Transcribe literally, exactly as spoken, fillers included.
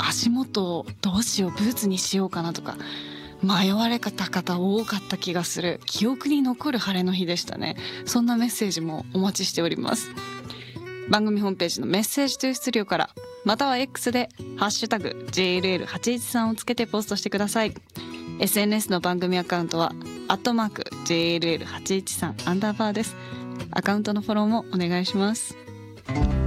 足元どうしよう、ブーツにしようかなとか迷われた方多かった気がする、記憶に残る晴れの日でしたね。そんなメッセージもお待ちしております。番組ホームページのメッセージトゥースタジオから、または X でハッシュタグ ジェイエルエルはちいちさん をつけてポストしてください。 エスエヌエス の番組アカウントはアットマーク ジェイエルエルはちいちさん アンダーバーです。アカウントのフォローもお願いします。